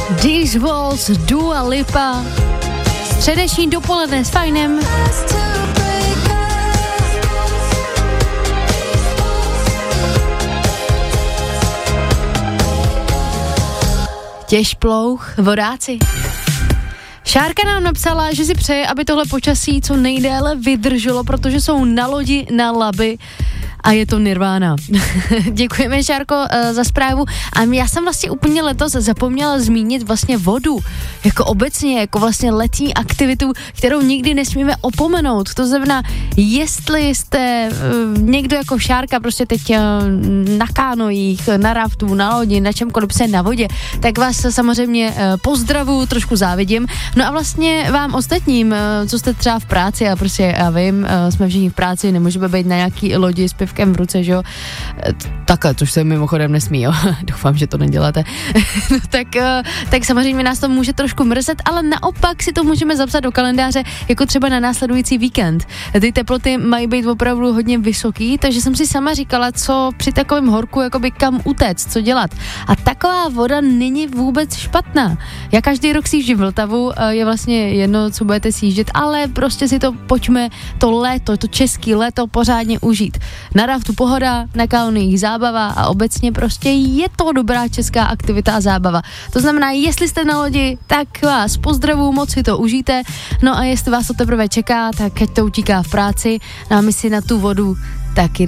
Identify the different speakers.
Speaker 1: These Walls, Dua Lipa. Středeční dopoledne s Fajnem. Těžplouch, vodáci. Šárka nám napsala, že si přeje, aby tohle počasí co nejdéle vydrželo, protože jsou na lodi na Labi a je to nirvána. Děkujeme, Šárko, za zprávu. A já jsem vlastně úplně letos zapomněla zmínit vlastně vodu, jako obecně, jako vlastně letní aktivitu, kterou nikdy nesmíme opomenout. To znamená, jestli jste někdo jako Šárka prostě teď na kánojích, na raftu, na lodi, na čemkoliv se na vodě, tak vás samozřejmě pozdravuju, trošku závidím. No a vlastně vám ostatním, co jste třeba v práci, a prostě já vím, jsme všichni v práci, nemůžeme být na nějaký lodi s pivkem v ruce, že jo? Takhle, což se mimochodem nesmí, jo? Doufám, že to neděláte. No, tak samozřejmě nás to může trošku mrzet, ale naopak si to můžeme zapsat do kalendáře, jako třeba na následující víkend. Ty teploty mají být opravdu hodně vysoký, takže jsem si sama říkala, co při takovém horku, jakoby kam utéct, co dělat. A taková voda není vůbec špatná. Já každý rok sjíždím Vltavu, je vlastně jedno, co budete sjíždět, ale prostě si to pojďme, to léto, to český léto pořádně užít. Na raftu pohoda, na kánojích zábava a obecně prostě je to dobrá česká aktivita a zábava. To znamená, jestli jste na lodi, tak vás pozdravuju, moc si to užijte. No a jestli vás to teprve čeká, tak ať to utíká v práci. No a my si na tu vodu taky